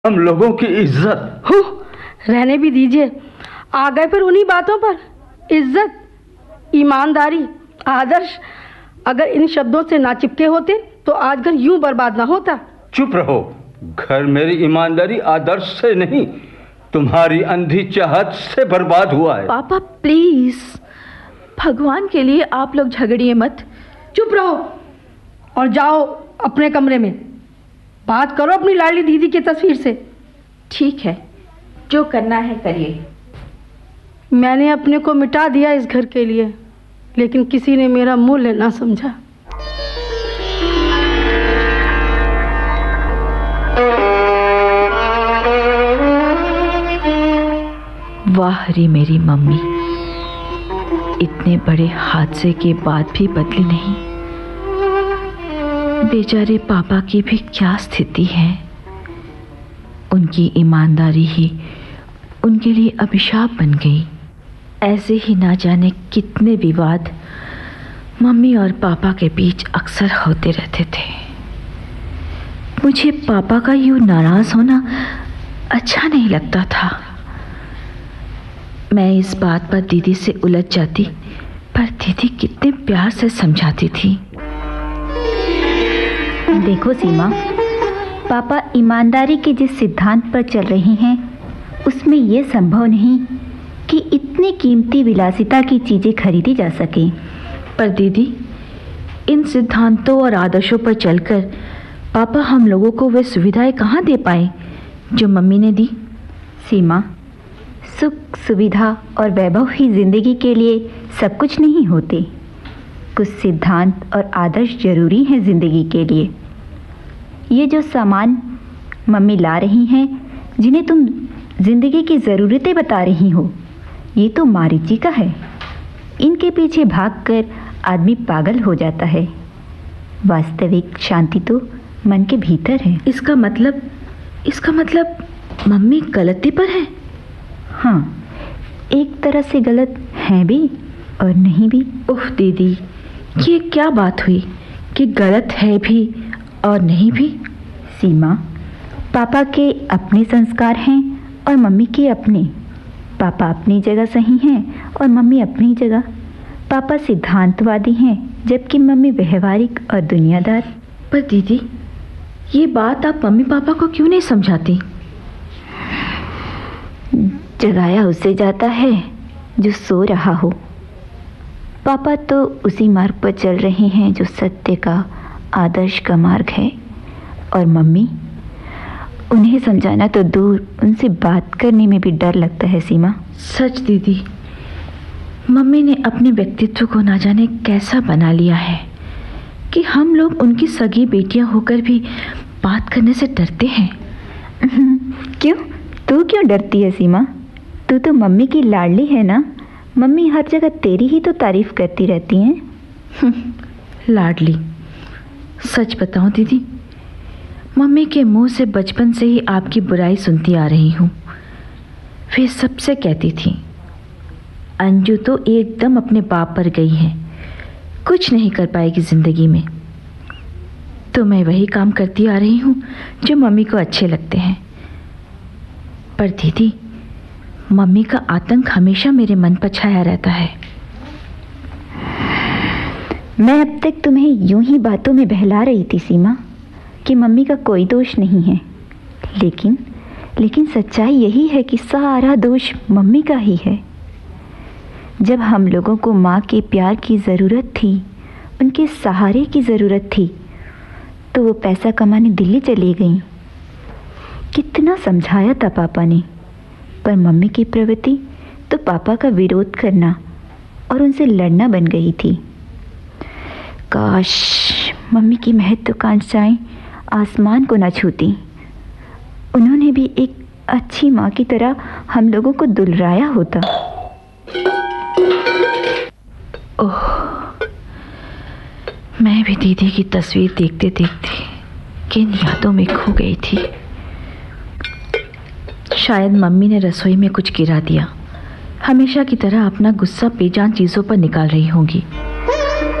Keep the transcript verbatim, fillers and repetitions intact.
हम लोगों की इज्जत। हो, रहने भी दीजिए। आ गए फिर उन्हीं बातों पर। इज्जत, ईमानदारी, आदर्श, अगर इन शब्दों से ना चिपके होते तो आज घर यूं बर्बाद ना होता। चुप रहो। घर मेरी ईमानदारी आदर्श से नहीं, तुम्हारी अंधी चाहत से बर्बाद हुआ है। पापा प्लीज, भगवान के लिए आप लोग झगड़िए मत। चुप रहो और जाओ अपने कमरे में। बात करो अपनी लाडली दीदी की तस्वीर से। ठीक है, जो करना है करिए। मैंने अपने को मिटा दिया इस घर के लिए, लेकिन किसी ने मेरा मूल्य ना समझा। वाह रे मेरी मम्मी, इतने बड़े हादसे के बाद भी बदली नहीं। बेचारे पापा की भी क्या स्थिति है। उनकी ईमानदारी ही उनके लिए अभिशाप बन गई। ऐसे ही ना जाने कितने विवाद मम्मी और पापा के बीच अक्सर होते रहते थे। मुझे पापा का यूं नाराज होना अच्छा नहीं लगता था। मैं इस बात पर दीदी से उलझ जाती, पर दीदी कितने प्यार से समझाती थी। देखो सीमा, पापा ईमानदारी के जिस सिद्धांत पर चल रही हैं, उसमें यह संभव नहीं कि इतनी कीमती विलासिता की चीजें खरीदी जा सके। पर दीदी, इन सिद्धांतों और आदर्शों पर चलकर पापा हम लोगों को वे सुविधाएं कहाँ दे पाए जो मम्मी ने दी। सीमा, सुख, सुविधा और वैभव ही जिंदगी के लिए सब कुछ नहीं होते। कुछ सिद्धांत और आदर्श जरूरी हैं जिंदगी के लिए। ये जो सामान मम्मी ला रही हैं, जिन्हें तुम जिंदगी की ज़रूरतें बता रही हो, ये तो मारीची का है। इनके पीछे भागकर आदमी पागल हो जाता है। वास्तविक शांति तो मन के भीतर है। इसका मतलब इसका मतलब मम्मी गलती पर है। हाँ, एक तरह से गलत हैं भी और नहीं भी। उफ दीदी, ये क्या बात हुई कि गलत है भी और नहीं भी। सीमा, पापा के अपने संस्कार हैं और मम्मी के अपने। पापा अपनी जगह सही हैं और मम्मी अपनी जगह। पापा सिद्धांतवादी हैं जबकि मम्मी व्यवहारिक और दुनियादार। पर दीदी, ये बात आप मम्मी पापा को क्यों नहीं समझाती। जगाया उससे जाता है जो सो रहा हो। पापा तो उसी मार्ग पर चल रहे हैं जो सत्य का, आदर्श का मार्ग है, और मम्मी, उन्हें समझाना तो दूर, उनसे बात करने में भी डर लगता है। सीमा, सच दीदी, मम्मी ने अपने व्यक्तित्व को ना जाने कैसा बना लिया है कि हम लोग उनकी सगी बेटियां होकर भी बात करने से डरते हैं। क्यों? तू क्यों डरती है सीमा? तू तो मम्मी की लाडली है ना। मम्मी हर जगह तेरी ही तो तारीफ करती रहती हैं। लाडली? सच बताऊं दीदी, मम्मी के मुंह से बचपन से ही आपकी बुराई सुनती आ रही हूँ। वे सबसे कहती थी, अंजू तो एकदम अपने बाप पर गई है, कुछ नहीं कर पाएगी जिंदगी में। तो मैं वही काम करती आ रही हूँ जो मम्मी को अच्छे लगते हैं। पर दीदी, मम्मी का आतंक हमेशा मेरे मन पर छाया रहता है। मैं अब तक तुम्हें यूं ही बातों में बहला रही थी सीमा कि मम्मी का कोई दोष नहीं है, लेकिन लेकिन सच्चाई यही है कि सारा दोष मम्मी का ही है। जब हम लोगों को माँ के प्यार की ज़रूरत थी, उनके सहारे की ज़रूरत थी, तो वो पैसा कमाने दिल्ली चली गईं। कितना समझाया था पापा ने, पर मम्मी की प्रवृत्ति तो पापा का विरोध करना और उनसे लड़ना बन गई थी। काश मम्मी की महत्वाकांक्षाएं आसमान को न छूती। उन्होंने भी एक अच्छी माँ की तरह हम लोगों को दुलराया होता। ओह, मैं भी दीदी की तस्वीर देखते देखते किन यादों में खो गई थी। शायद मम्मी ने रसोई में कुछ गिरा दिया। हमेशा की तरह अपना गुस्सा बेजान चीज़ों पर निकाल रही होंगी।